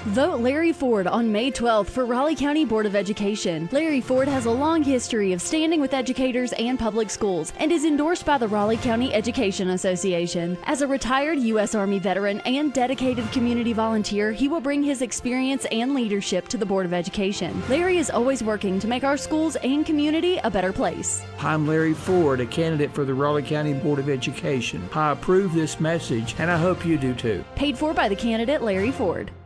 Vote Larry Ford on May 12th for Raleigh County Board of Education. Larry Ford has a long history of standing with educators and public schools and is endorsed by the Raleigh County Education Association. As a retired U.S. Army veteran and dedicated community volunteer, he will bring his experience and leadership to the Board of Education. Larry is always working to make our schools and community a better place. I'm Larry Ford, a candidate for the Raleigh County Board of Education. I approve this message, and I hope you do too. Paid for by the candidate Larry Ford.